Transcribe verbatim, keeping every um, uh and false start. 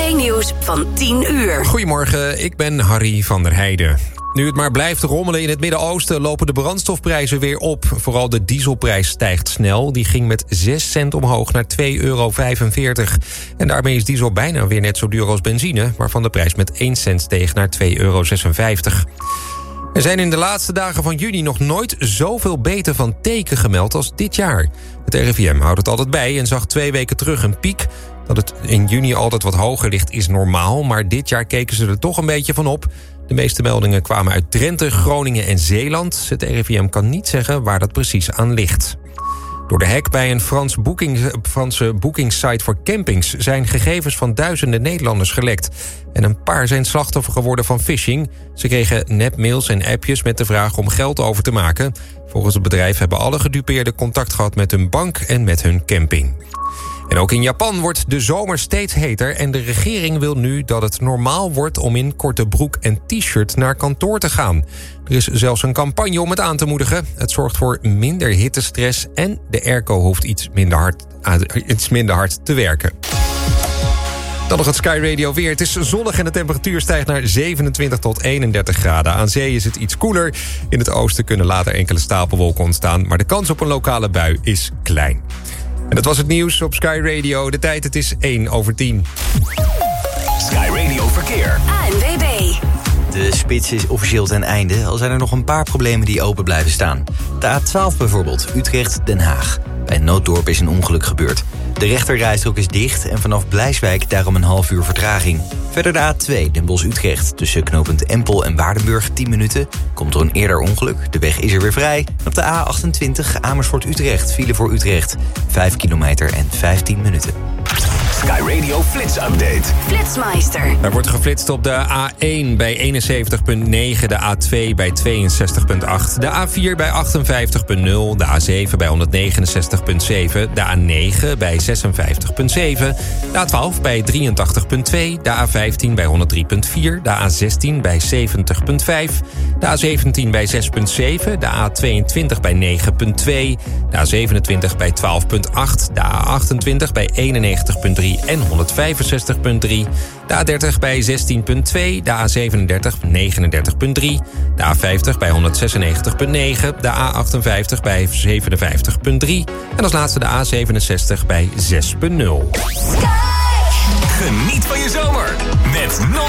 B-nieuws van tien uur. Goedemorgen, ik ben Harry van der Heijden. Nu het maar blijft rommelen in het Midden-Oosten lopen de brandstofprijzen weer op. Vooral de dieselprijs stijgt snel. Die ging met zes cent omhoog naar twee euro vijfenveertig. En daarmee is diesel bijna weer net zo duur als benzine, waarvan de prijs met één cent steeg naar twee euro zesenvijftig. Er zijn in de laatste dagen van juni nog nooit zoveel beten van teken gemeld als dit jaar. Het R I V M houdt het altijd bij en zag twee weken terug een piek. Dat het in juni altijd wat hoger ligt is normaal, maar dit jaar keken ze er toch een beetje van op. De meeste meldingen kwamen uit Drenthe, Groningen en Zeeland. Het R I V M kan niet zeggen waar dat precies aan ligt. Door de hack bij een Frans boeking, Franse boekingssite voor campings zijn gegevens van duizenden Nederlanders gelekt. En een paar zijn slachtoffer geworden van phishing. Ze kregen nepmails en appjes met de vraag om geld over te maken. Volgens het bedrijf hebben alle gedupeerden contact gehad met hun bank en met hun camping. En ook in Japan wordt de zomer steeds heter en de regering wil nu dat het normaal wordt om in korte broek en t-shirt naar kantoor te gaan. Er is zelfs een campagne om het aan te moedigen. Het zorgt voor minder hittestress en de airco hoeft iets minder hard, iets minder hard te werken. Dan nog het Sky Radio weer. Het is zonnig en de temperatuur stijgt naar zevenentwintig tot eenendertig graden. Aan zee is het iets koeler. In het oosten kunnen later enkele stapelwolken ontstaan, maar de kans op een lokale bui is klein. En dat was het nieuws op Sky Radio. De tijd, het is één over tien. Sky Radio Verkeer. A N W B. De spits is officieel ten einde, al zijn er nog een paar problemen die open blijven staan. De A twaalf bijvoorbeeld, Utrecht-Den Haag. Bij Nooddorp is een ongeluk gebeurd. De rechterrijstrook is dicht en vanaf Blijswijk daarom een half uur vertraging. Verder de A twee, Den Bosch-Utrecht. Tussen knooppunt Empel en Waardenburg tien minuten. Komt er een eerder ongeluk, de weg is er weer vrij. En op de A achtentwintig, Amersfoort-Utrecht, file voor Utrecht. vijf kilometer en vijftien minuten. Sky Radio Flits Update. Flitsmeister. Er wordt geflitst op de A één bij eenenzeventig komma negen, de A twee bij tweeënzestig komma acht, de A vier bij achtenvijftig komma nul, de A zeven bij honderdnegenenzestig komma zeven, de A negen bij zesenvijftig komma zeven, de A twaalf bij drieëntachtig komma twee, de A vijftien bij honderddrie komma vier, de A zestien bij zeventig komma vijf, de A zeventien bij zes komma zeven, de A tweeëntwintig bij negen komma twee, de A zevenentwintig bij twaalf komma acht, de A achtentwintig bij eenennegentig komma drie en honderdvijfenzestig komma drie, de A dertig bij zestien komma twee, de A zevenendertig bij negenendertig komma drie, de A vijftig bij honderdzesennegentig komma negen, de A achtenvijftig bij zevenenvijftig komma drie en als laatste de A zevenenzestig bij zes komma nul. Geniet van je zomer met